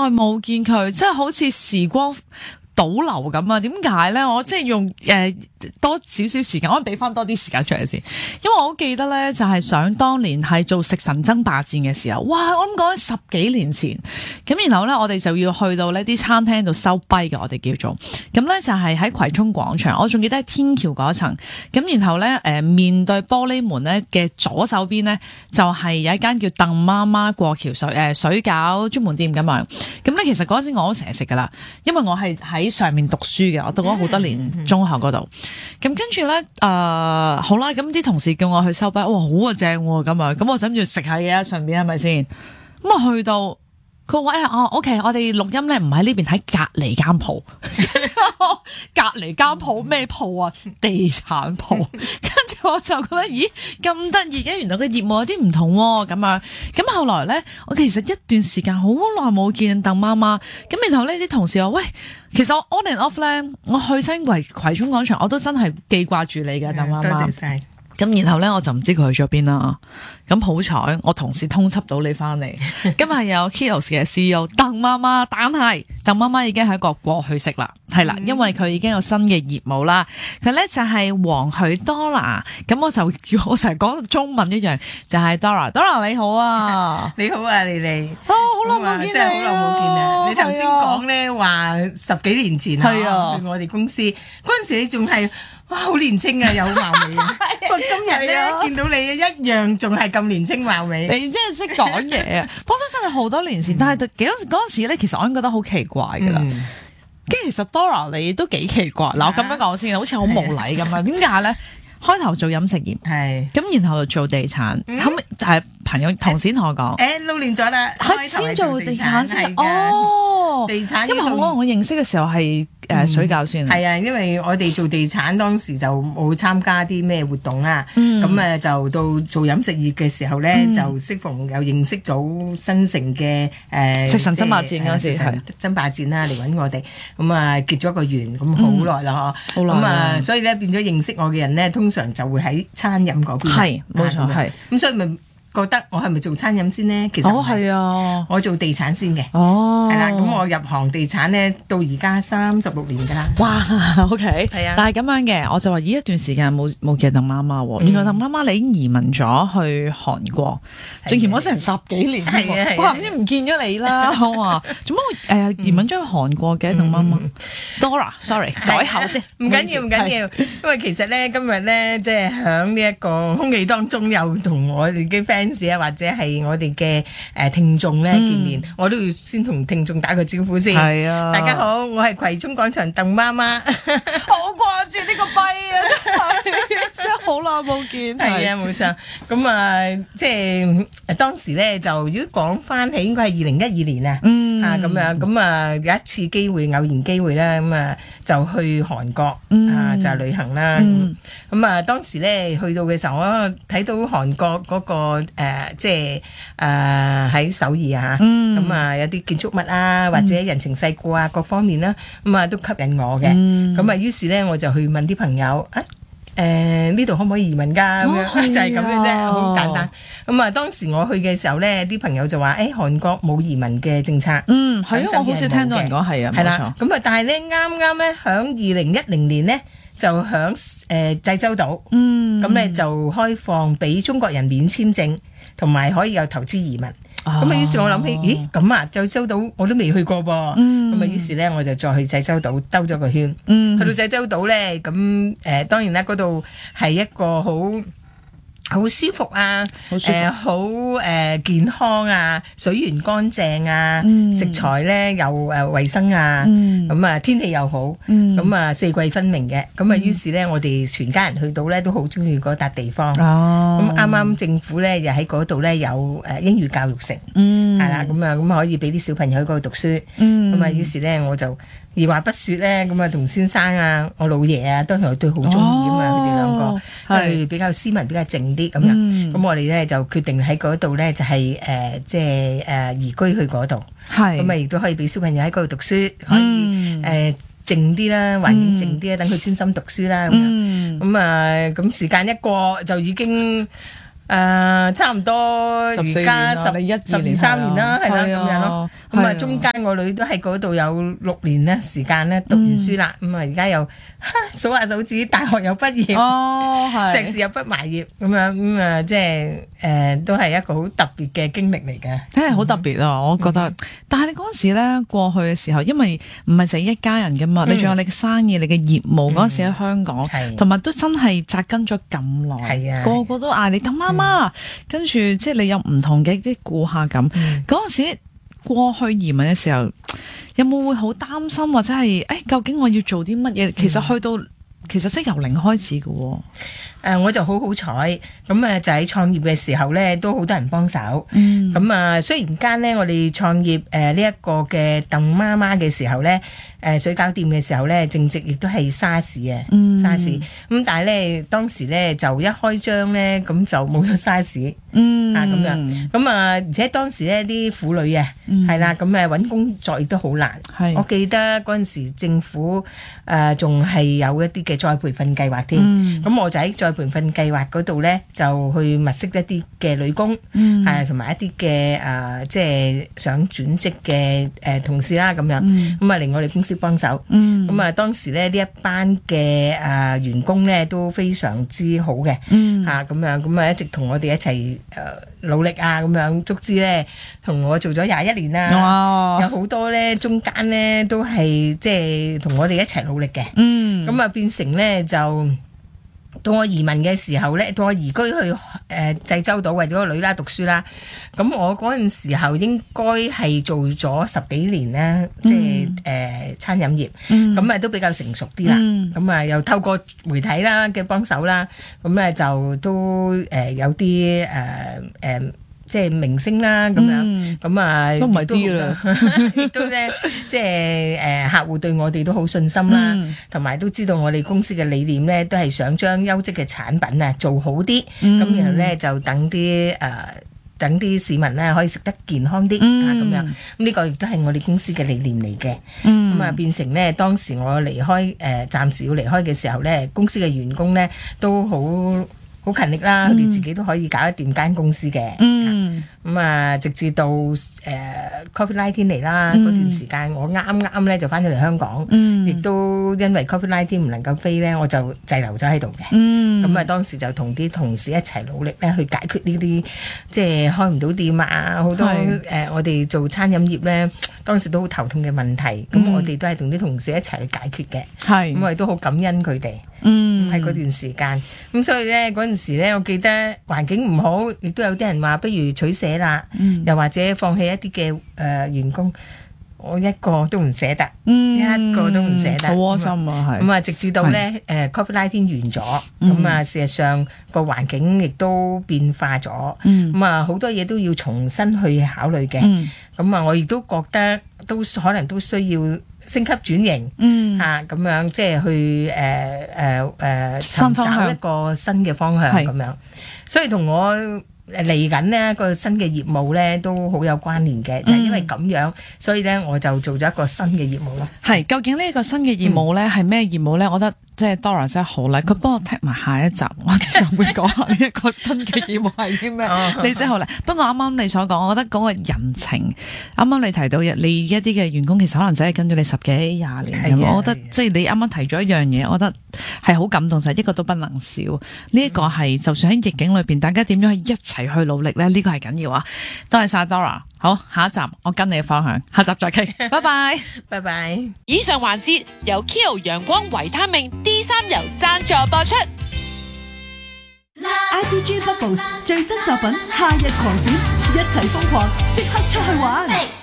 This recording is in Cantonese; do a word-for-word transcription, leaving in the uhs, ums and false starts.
耐冇見佢，即係好似時光倒流咁啊！點解咧？我即係用誒、呃、多少少時間，我俾翻多啲時間出嚟先，因為我好記得咧，就係、是、想當年係做食神爭霸戰嘅時候，哇！我諗講十幾年前，咁然後咧我哋就要去到呢啲餐廳度收跛嘅，我哋叫做咁咧就係喺葵涌廣場，我仲記得喺天橋嗰層，咁然後咧誒、呃、面對玻璃門咧嘅左手邊咧就係、是、有一間叫鄧媽媽過橋水誒、呃、水餃專門店咁樣，咁咧其實嗰陣時我都成日食噶啦，因為我係喺上面讀書嘅，我讀咗好多年中學嗰度。咁跟住咧，誒、呃、好啦，咁啲同事叫我去收筆，哇好啊正喎咁啊，咁我諗住食下嘢啊，上邊係咪先？咁啊去到佢話誒哦 OK，我哋錄音咧唔喺呢邊，喺隔離間鋪。隔離間鋪咩鋪啊？地產鋪。跟住我就覺得咦咁得意嘅，原來個業務有啲唔同喎咁啊。咁後來咧，我其實一段時間好耐冇見鄧媽媽，咁然後呢啲同事話喂。其實我 on and off 咧，我去親葵葵涌廣場，我都真係記掛住你嘅鄧媽媽。 多謝晒。 咁然後咧，我就唔知佢去咗邊啦。咁好彩，我同事通緝到你翻嚟。今日有 Kiehl's 嘅 C E O 鄧媽媽，但係鄧媽媽已經係一個過去式啦，係啦，因為佢已經有新嘅業務啦。佢咧就係黃許 Dora， 咁我就叫我成日講中文一樣，就係 Dora，Dora 你好啊， 你好啊，莉莉。 哦，好耐冇見你， 真係好耐冇見啊！你頭先講咧話十幾年前啊，去我哋公司嗰陣時，你仲係。哇，好年青啊，又好貌美啊！不過今日咧見到你一樣仲係咁年青貌美， 你真係識講嘢啊！幫手真係好多年前，但係幾嗰嗰陣時咧，其實我已經覺得好奇怪噶啦。跟住、嗯、其實 Dora 你都幾奇怪，嗱、啊、我咁樣講先，好似好無禮咁樣。點解咧？開頭做飲食業，係咁是然後就做地產，後尾誒朋友同事同我講， 誒撈亂咗啦， 係先做地產先哦，地產因為我我認識嘅時候係誒水餃先， 係啊，因為我哋做地產當時就冇參加啲咩活動啦，咁誒就到做飲食業嘅時候咧，就適逢又認識咗新城嘅誒食神爭霸戰嗰時係爭霸戰啦嚟揾我哋，咁啊結咗個緣，咁好耐啦嗬，咁啊所以咧變咗認識我嘅人咧通常就會喺餐飲嗰邊， 係冇錯係， 咁所以咪覺得我係咪做餐飲先呢？其實哦係啊， 我做地產先嘅， 哦係啦，咁我入行地產咧到而家三十六年㗎啦。 哇 ，OK，係啊，但係咁樣嘅，我就話咦一段時間冇冇見鄧媽媽喎，原來鄧媽媽你已經移民咗去韓國，仲移民咗成十幾年， 係啊係啊， 哇唔知唔見咗你啦，我話做乜誒移民咗去韓國嘅鄧媽媽 ？Dora，sorry， 改口先， 唔緊要唔緊要，因為其實咧今日咧即係喺呢一個空氣當中又同我哋嘅 fans 啊，或者係我哋嘅誒聽眾咧見面，我都要先同聽眾打個招呼先。係啊，大家好，我係葵涌廣場鄧媽媽， 好掛住呢個跛啊，真係真係好耐冇見。 係啊，冇錯。咁啊，即係當時咧就如果講翻起，應該係二零一二年啊，啊咁樣，咁啊有一次機會，偶然機會啦，咁啊就去韓國啊就旅行啦。咁啊當時咧去到嘅時候，我睇到韓國嗰個誒，即係誒喺首爾啊，咁啊有啲建築物啊，或者人情世故啊，各方面啦，咁啊都吸引我嘅。咁啊，於是咧我就去問啲朋友啊，誒呢度可唔可以移民㗎？咁樣就係咁樣啫，好簡單。咁啊，當時我去嘅時候咧，啲朋友就話：誒韓國冇移民嘅政策。嗯，係啊，我好少聽到人講係啊，冇錯。咁啊，但係咧啱啱咧響二零一零年咧。就響誒濟州島，咁咧、嗯、就開放俾中國人免簽證，同埋可以有投資移民。咁啊、哦，於是我諗起，咦，咁啊，濟州島我都未去過噃。咁啊、嗯，於是咧我就再去濟州島兜咗個圈。嗯、去到濟州島咧，咁誒、呃、當然啦，嗰度係一個好好舒服啊，誒好誒健康啊，水源乾淨啊，嗯、食材咧又誒衞生啊，咁啊、嗯、天氣又好，咁啊、嗯、四季分明嘅，咁啊於是咧我哋全家人去到咧都好中意嗰笪地方，咁啱啱政府咧又喺嗰度咧有誒英語教育城，係啦、嗯，咁啊咁可以俾啲小朋友喺嗰度讀書，咁啊、嗯、於是咧我就二話不説咧，咁啊同先生啊，我老爺啊，當時我都好中意啊嘛，佢哋兩個，因為佢哋比較斯文，比較靜啲咁樣。咁、嗯、我哋咧就決定喺嗰度咧，就係、是、誒、呃，即係誒、呃、移居去嗰度。係是。咁啊，亦都可以俾小朋友喺嗰度讀書，可以誒、嗯呃、靜啲啦，環境靜啲啦，等佢專心讀書啦。咁樣。咁啊，咁時間一過就已經。誒、 誒差唔多而家十你一十二三年啦，係啦咁樣咯。咁啊， 係啊中間我女都喺嗰度有六年咧時間咧讀完書啦。咁啊，而家又數下手指，大學又畢業， 哦，係碩士又畢埋業，咁樣咁啊，即係誒都係一個好特別嘅經歷嚟嘅。 真係好特別啊！我覺得， 嗯但係你嗰陣時咧過去嘅時候，因為唔係淨係一家人噶嘛， 嗯你仲有你嘅生意、你嘅業務嗰陣時喺香港， 係同埋都真係扎根咗咁耐， 係啊個個都嗌你等媽媽，跟住即係你有唔同嘅啲顧客咁。 嗯嗰陣時過去移民嘅時候，有冇會好擔心或者係誒究竟我要做啲乜嘢？其實去到其實即係由零開始嘅喎。 誒我就好好彩，咁誒就喺創業嘅時候咧，都好多人幫手。 嗯咁啊，雖然間咧，我哋創業誒呢一個嘅鄧媽媽嘅時候咧，誒水餃店嘅時候咧，正值亦都係沙士啊， 嗯沙士。咁但係咧，當時咧就一開張咧，咁就冇咗沙士嗯啊咁樣。咁啊，而且當時咧啲婦女啊， 嗯係啦，咁誒揾工作亦都好難。 係我記得嗰陣時政府誒仲係有一啲嘅再培訓計劃添。 嗯咁我就喺再培訓計劃嗰度咧，就去物色一啲嘅女工， 嗯係同埋一啲嘅誒，即係想轉職嘅誒同事啦，咁樣， 嗯咁啊嚟我哋公司幫手。 嗯咁啊當時咧呢一班嘅誒員工咧都非常之好嘅， 嗯嚇咁樣，咁啊一直同我哋一齊誒努力啊，咁樣，足之咧同我做咗廿一年啦，有哇好多咧中間咧都係即係同我哋一齊努力嘅。 嗯咁啊變成咧就到我移民嘅時候咧，到我移居去誒、呃、濟州島為咗個女啦讀書啦。咁我嗰陣時候應該係做咗十幾年啦，即係誒、呃、餐飲業，咁啊、都比較成熟啲啦。咁啊、又透過媒體啦嘅幫手啦，咁咧就都誒、呃、有啲誒誒。呃呃即係明星啦咁樣，咁啊都唔係啲啦， 亦都咧即係誒客戶對我哋都好信心啦，同埋都知道我哋公司嘅理念咧，都係想將優質嘅產品啊做好啲，咁然後咧就等啲誒等啲市民咧可以食得健康啲啊咁樣，咁呢個亦都係我哋公司嘅理念嚟嘅，咁啊變成咧當時我離開誒暫時要離開嘅時候咧，公司嘅員工咧都好好勤力啦，佢哋自己都可以搞得掂間公司嘅。 嗯， 咁啊，直至到誒 Covid nineteen 嚟啦，嗰段時間我啱啱咧就翻咗嚟香港，亦都因為 Covid nineteen 唔能夠飛咧，我就滯留咗喺度嘅。咁啊，當時就同啲同事一齊努力咧，去解決呢啲即係開唔到店啊，好多誒我哋做餐飲業咧，當時都好頭痛嘅問題。咁我哋都係同啲同事一齊去解決嘅。 係， 咁我哋都好感恩佢哋。 嗯， 喺嗰段時間，咁所以咧嗰陣時咧，我記得環境唔好，亦都有啲人話不如取捨啦， 嗯又或者放棄一啲嘅誒員工，我一個都唔捨得， 嗯一個都唔捨得， 好窩心啊，係。 咁啊，直至到咧誒 Covid nineteen 完咗，咁啊事實上個環境亦都變化咗，咁啊好多嘢都要重新去考慮嘅，咁啊我亦都覺得都可能都需要升級轉型， 嗯嚇咁樣即係去誒誒誒尋找一個新嘅方向咁樣，所以同我嚟緊呢個新嘅業務咧都好有關聯嘅，就係因為咁樣，所以咧我就做咗一個新嘅業務咯。 係，究竟呢個新嘅業務咧係咩業務咧？我覺得。即係 Dora 真係好叻，佢幫我踢埋下一集，我其實會講下呢一個新嘅業務係啲咩。你真係好叻。不過啱啱你所講，我覺得嗰個人情，啱啱你提到你一啲嘅員工，其實可能真係跟咗你十幾廿年。我覺得即係你啱啱提咗一樣嘢，我覺得係好感動，就係一個都不能少。呢一個係就算喺逆境裏邊，大家點樣去一齊去努力咧？呢個係緊要啊！多謝晒 Dora。好，下一集我跟你嘅方向，下集再傾，拜拜， 拜拜。 以上環節由 Kio 陽光維他命 D 三油贊助播出。 I D G Bubbles 最新作品《夏日狂閃》，一齊瘋狂，即刻出去玩！